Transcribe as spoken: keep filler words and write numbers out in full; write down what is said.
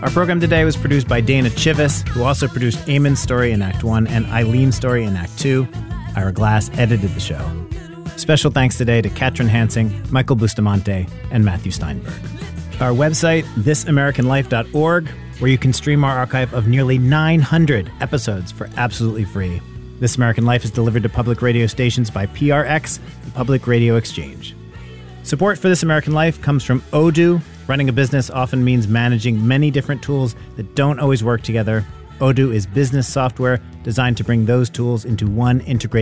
Our program today was produced by Dana Chivvis, who also produced Eamon's story in Act one and Eileen's story in Act two. Ira Glass edited the show. Special thanks today to Katrin Hansing, Michael Bustamante, and Matthew Steinberg. Our website, this american life dot org, where you can stream our archive of nearly nine hundred episodes for absolutely free. This American Life is delivered to public radio stations by P R X, the Public Radio Exchange. Support for This American Life comes from Odoo. Running a business often means managing many different tools that don't always work together. Odoo is business software designed to bring those tools into one integrated